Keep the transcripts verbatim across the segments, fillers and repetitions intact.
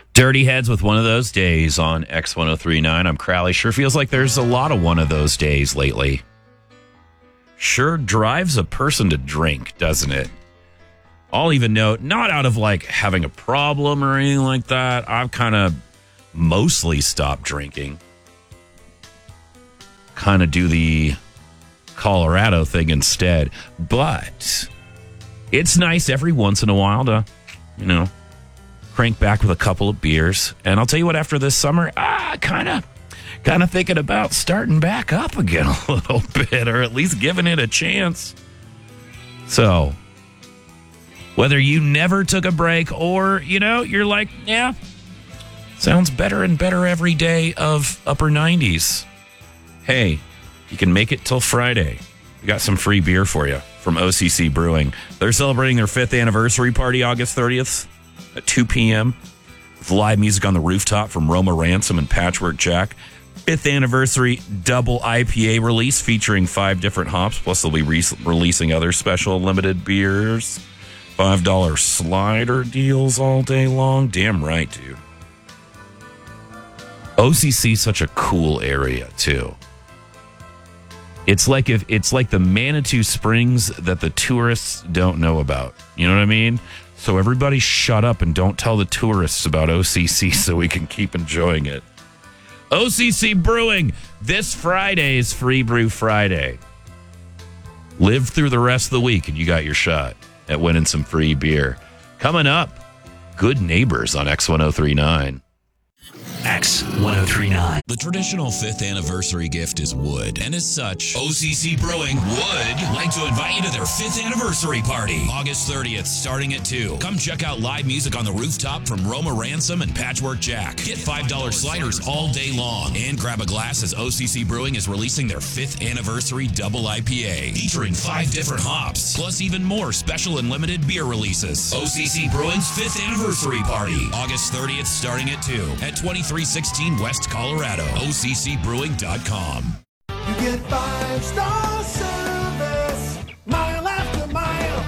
Dirty Heads with One of Those Days on X one oh three point nine. I'm Crowley. Sure feels like there's a lot of one of those days lately. Sure drives a person to drink, doesn't it? I'll even note, not out of like having a problem or anything like that. I've kind of mostly stopped drinking. Kind of do the Colorado thing instead. But it's nice every once in a while to, you know, crank back with a couple of beers. And I'll tell you what, after this summer, ah, kind of kind of thinking about starting back up again a little bit, or at least giving it a chance. So, whether you never took a break or, you know, you're like, yeah, sounds better and better every day of upper nineties. Hey, you can make it till Friday. We got some free beer for you from O C C Brewing. They're celebrating their fifth anniversary party August thirtieth at two p.m. with live music on the rooftop from Roma Ransom and Patchwork Jack. Fifth anniversary double I P A release featuring five different hops. Plus, they'll be re- releasing other special limited beers. five dollars slider deals all day long. Damn right, dude. O C C is such a cool area, too. It's like if it's like the Manitou Springs that the tourists don't know about. You know what I mean? So everybody shut up and don't tell the tourists about O C C so we can keep enjoying it. O C C Brewing, this Friday is Free Brew Friday. Live through the rest of the week and you got your shot at winning some free beer. Coming up, Good Neighbors on X one oh three point nine. X one oh three point nine. The traditional fifth anniversary gift is wood, and as such, O C C Brewing would like to invite you to their fifth anniversary party, August thirtieth, starting at two. Come check out live music on the rooftop from Roma Ransom and Patchwork Jack. Get five dollars sliders all day long, and grab a glass as O C C Brewing is releasing their fifth anniversary double I P A, featuring five different hops, plus even more special and limited beer releases. O C C Brewing's fifth anniversary party, August thirtieth, starting at two at twenty-three sixteen West Colorado. O C C brewing dot com. You get five-star service, mile after mile.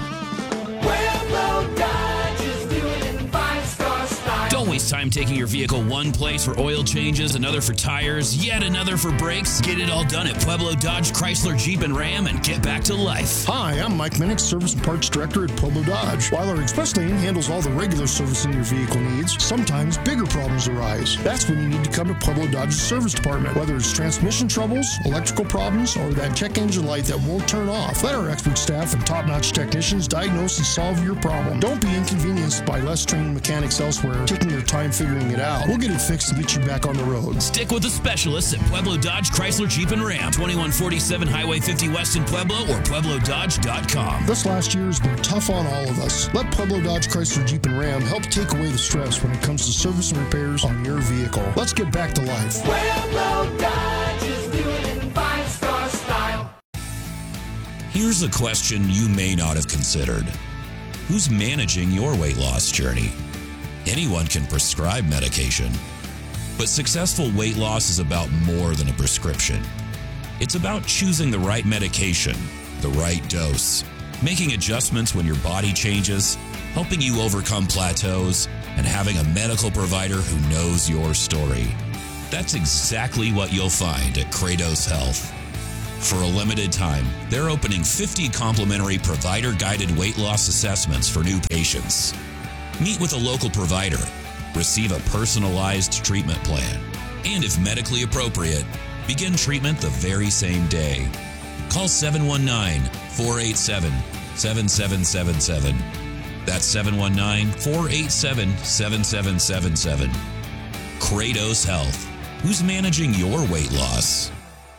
Pueblo Dodge is doing it in five-star style. Don't waste time taking your vehicle one place for oil changes, another for tires, yet another for brakes. Get it all done at Pueblo Dodge, Chrysler, Jeep, and Ram and get back to life. Hi, I'm Mike Minnick, Service and Parts Director at Pueblo Dodge. While our Express Lane handles all the regular servicing your vehicle needs, sometimes bigger problems arise. That's when you need to come to Pueblo Dodge's service department. Whether it's transmission troubles, electrical problems, or that check engine light that won't turn off, let our expert staff and top-notch technicians diagnose and solve your problem. Don't be inconvenienced by less trained mechanics elsewhere taking their time figuring it out. We'll get it fixed and get you back on the road. Stick with the specialists at Pueblo Dodge, Chrysler, Jeep, and Ram. twenty-one forty-seven Highway fifty West in Pueblo or pueblo dodge dot com. This last year has been tough on all of us. Let Pueblo Dodge, Chrysler, Jeep, and Ram help take away the stress when it comes to service and repairs on your vehicle. Let's get back to life. Pueblo Dodge is doing it in five-star style. Here's a question you may not have considered. Who's managing your weight loss journey? Anyone can prescribe medication, but successful weight loss is about more than a prescription. It's about choosing the right medication, the right dose, making adjustments when your body changes, helping you overcome plateaus, and having a medical provider who knows your story. That's exactly what you'll find at Kratos Health. For a limited time, they're opening fifty complimentary provider-guided weight loss assessments for new patients. Meet with a local provider, receive a personalized treatment plan, and if medically appropriate, begin treatment the very same day. Call seven one nine, four eight seven, seven seven seven seven. That's seven one nine, four eight seven, seven seven seven seven. Kratos Health. Who's managing your weight loss?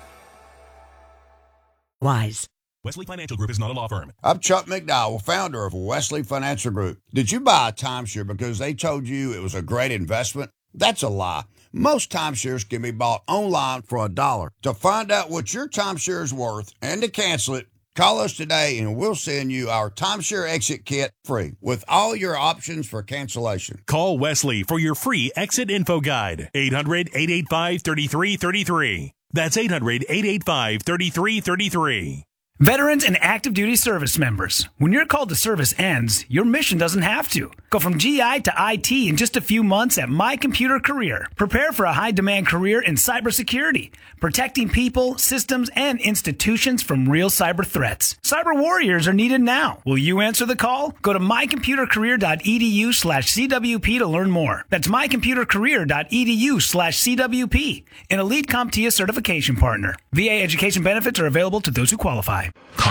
Wise. Wesley Financial Group is not a law firm. I'm Chuck McDowell, founder of Wesley Financial Group. Did you buy a timeshare because they told you it was a great investment? That's a lie. Most timeshares can be bought online for a dollar. To find out what your timeshare is worth and to cancel it, call us today and we'll send you our timeshare exit kit free with all your options for cancellation. Call Wesley for your free exit info guide. eight hundred, eight eight five, three three three three. That's eight hundred, eight eight five, three three three three. Veterans and active duty service members, when your call to service ends, your mission doesn't have to. Go from G I to I T in just a few months at My Computer Career. Prepare for a high-demand career in cybersecurity, protecting people, systems, and institutions from real cyber threats. Cyber warriors are needed now. Will you answer the call? Go to mycomputercareer.edu slash CWP to learn more. That's mycomputercareer.edu slash CWP, an Elite CompTIA certification partner. V A education benefits are available to those who qualify.